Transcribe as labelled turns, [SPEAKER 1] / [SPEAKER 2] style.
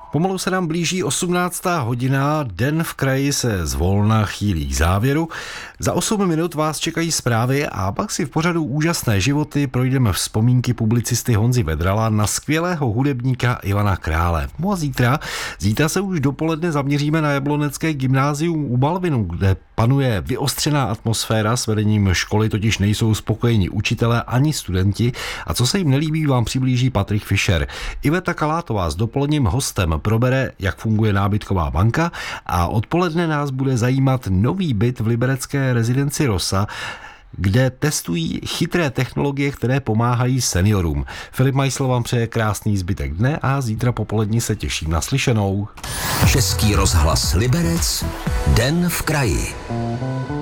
[SPEAKER 1] Pomalu se nám blíží 18. hodina, den v kraji se zvolna chýlí k závěru. Za 8 minut vás čekají zprávy a pak si v pořadu Úžasné životy projdeme vzpomínky publicisty Honzy Vedrala na skvělého hudebníka Ivana Krále. No a zítra se už dopoledne zaměříme na Jablonecké gymnázium u Balvinu, kde panuje vyostřená atmosféra. S vedením školy totiž nejsou spokojeni učitelé ani studenti a co se jim nelíbí, vám přiblíží Patrik Fischer. Iveta Kalátová s dopoledním hostem probere, jak funguje nábytková banka, a odpoledne nás bude zajímat nový byt v liberecké rezidenci Rosa, kde testují chytré technologie, které pomáhají seniorům. Filip Majsl vám přeje krásný zbytek dne a zítra popolední se těším na slyšenou.
[SPEAKER 2] Český rozhlas Liberec, den v kraji.